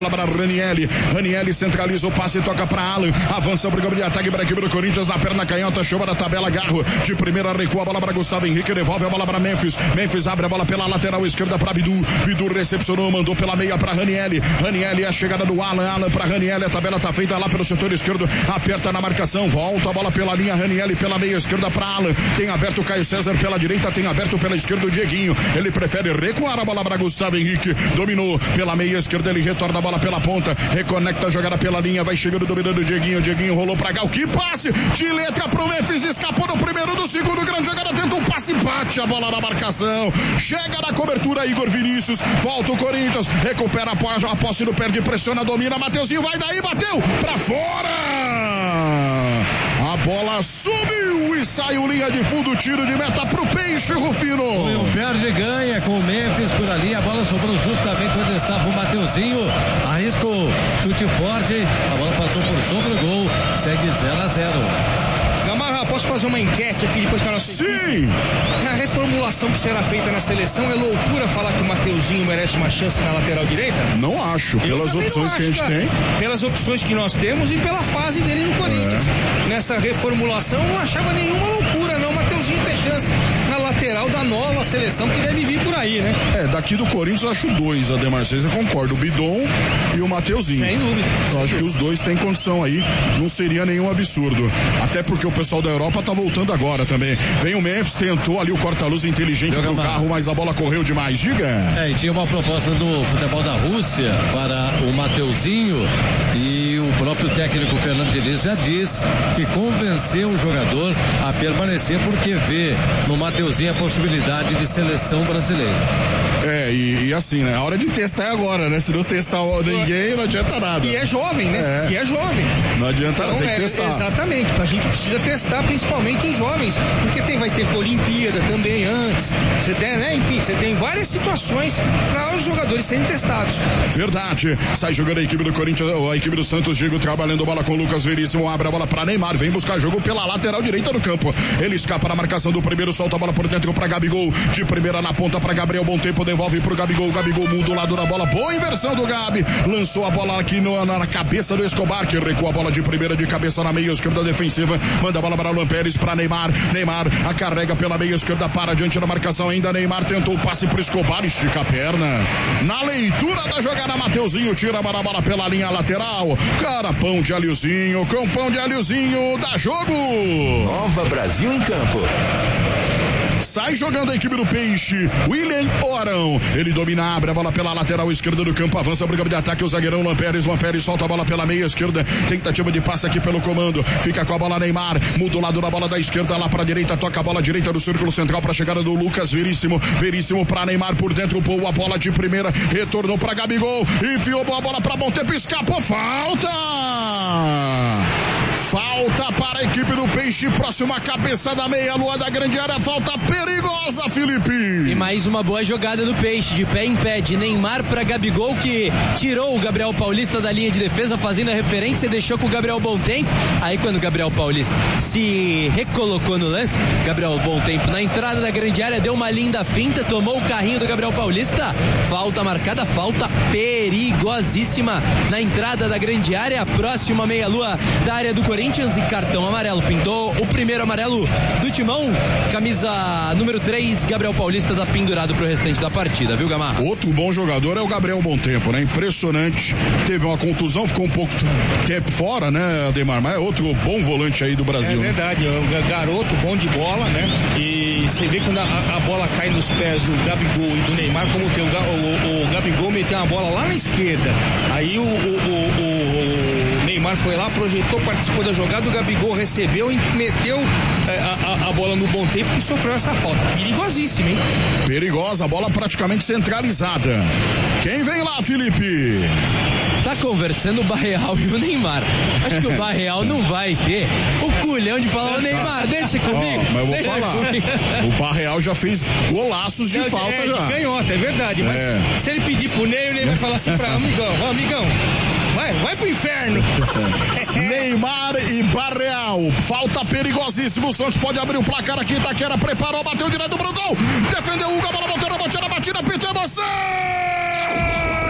para Ranieri centraliza o passe e toca para Alan, avança para o campo de ataque para a equipe do Corinthians na perna canhota, chama da tabela, Garro de primeira, recua a bola para Gustavo Henrique, devolve a bola para Memphis abre a bola pela lateral esquerda para Bidu recepcionou, mandou pela meia para Ranieri a chegada do Alan para Ranieri, a tabela tá feita lá pelo setor esquerdo, aperta na marcação, volta a bola pela linha, Ranieri pela meia esquerda para Alan, tem aberto o Caio César pela direita, tem aberto pela esquerda o Dieguinho, ele prefere recuar a bola para Gustavo Henrique, dominou pela meia esquerda, ele retorna a bola pela ponta, reconecta a jogada pela linha, vai chegando dominando o Dieguinho rolou pra Gal, que passe de letra pro Memphis, escapou no primeiro, do segundo, grande jogada, tenta um passe, bate a bola na marcação, chega na cobertura Igor Vinícius, volta o Corinthians, recupera a posse do perde, pressiona, domina, Mateuzinho vai daí, bateu pra fora, a bola subiu e saiu linha de fundo, tiro de meta pro Peixe, Rufino. O perde ganha com o Memphis por ali, a bola sobrou justamente onde estava o Mateuzinho, arriscou, chute forte, a bola passou por sobre o gol, segue 0-0. Gamarra, posso fazer uma enquete aqui depois que a nossa Sim! Na reformulação que será feita na seleção, é loucura falar que o Mateuzinho merece uma chance na lateral direita? Não acho, pelas opções que a gente tem. Pelas opções que nós temos e pela fase dele no Corinthians. Nessa reformulação, não achava nenhuma loucura, não, o Mateuzinho ter chance na lateral da nova seleção que deve vir por aí, né? Daqui do Corinthians eu acho dois, Ademar, vocês concordam, o Bidon e o Mateuzinho. Sem dúvida. Eu acho que os dois têm condição aí, não seria nenhum absurdo. Até porque o pessoal da Europa tá voltando agora também. Vem o Memphis, tentou ali o corta-luz inteligente pro carro, mas a bola correu demais. Diga. E tinha uma proposta do futebol da Rússia para o Mateuzinho e o próprio técnico Fernando Diniz já disse que convenceu o jogador a permanecer porque vê no Mateuzinho a possibilidade de seleção brasileira. E assim, né? A hora de testar é agora, né? Se não testar ninguém, não adianta nada. E é jovem, né? E é jovem. Não adianta nada, tem que testar. Exatamente, a gente precisa testar principalmente os jovens, porque vai ter Olimpíada também antes. Você tem, né? Enfim, você tem várias situações para os jogadores serem testados. Verdade. Sai jogando a equipe do Corinthians, a equipe do Santos, Diego trabalhando a bola com o Lucas Veríssimo, abre a bola para Neymar, vem buscar jogo pela lateral direita do campo. Ele escapa na marcação do primeiro, solta a bola por dentro para Gabigol, de primeira na ponta para Gabriel, bom tempo, devolve pro Gabigol muda o lado da bola, boa inversão do Gabi, lançou a bola aqui na cabeça do Escobar, que recua a bola de primeira de cabeça na meia esquerda defensiva, manda a bola para Luan Pérez, para Neymar a carrega pela meia esquerda, para diante da marcação ainda, Neymar tentou o passe pro Escobar, estica a perna, na leitura da jogada, Mateuzinho tira a bola pela linha lateral, cara, pão de alhozinho, com pão de alhozinho, dá jogo. Nova Brasil em campo. Sai jogando a equipe do Peixe, William Orão, ele domina, abre a bola pela lateral esquerda do campo, avança para o campo de ataque, o zagueirão Luan Pérez solta a bola pela meia esquerda, tentativa de passe aqui pelo comando, fica com a bola Neymar, muda o lado da bola da esquerda lá para a direita, toca a bola direita do círculo central para a chegada do Lucas Veríssimo para Neymar por dentro, pô, a bola de primeira, retornou para Gabigol, enfiou a bola para bom tempo, escapou, falta para a equipe do Peixe, próxima cabeça da meia-lua da grande área, falta perigosa, Felipe. E mais uma boa jogada do Peixe, de pé em pé, de Neymar para Gabigol, que tirou o Gabriel Paulista da linha de defesa, fazendo a referência e deixou com o Gabriel Bontempo. Aí quando o Gabriel Paulista se recolocou no lance, Gabriel Bontempo na entrada da grande área, deu uma linda finta, tomou o carrinho do Gabriel Paulista, falta marcada, falta perigosíssima na entrada da grande área, próxima meia-lua da área do Corinthians, e cartão amarelo, pintou o primeiro amarelo do Timão, camisa número 3, Gabriel Paulista tá pendurado pro restante da partida, viu, Gamarra? Outro bom jogador é o Gabriel Bontempo, né? Impressionante, teve uma contusão, ficou um pouco tempo fora, né, Ademar, mas é outro bom volante aí do Brasil. É verdade, né? Garoto bom de bola, né? E você vê quando a bola cai nos pés do Gabigol e do Neymar, como tem o Gabigol meteu uma bola lá na esquerda, aí o Neymar foi lá, projetou, participou da jogada, o Gabigol recebeu e meteu a bola no bom tempo, que sofreu essa falta. Perigosíssima, hein? Perigosa, a bola praticamente centralizada. Quem vem lá, Felipe? Tá conversando o Barreal e o Neymar. Acho que o Barreal não vai ter o culhão de falar, ô Neymar, deixa comigo. Mas eu vou falar, o Barreal já fez golaços de falta já. De canhota, é verdade, mas se ele pedir pro Ney, o Ney vai falar assim pra amigão, vai pro inferno. Neymar e Barreal, falta perigosíssima, o Santos pode abrir o placar aqui, Itaquera preparou, bateu direto pro gol, defendeu o Hugo, a bola voltou na batida, pintou, emoção!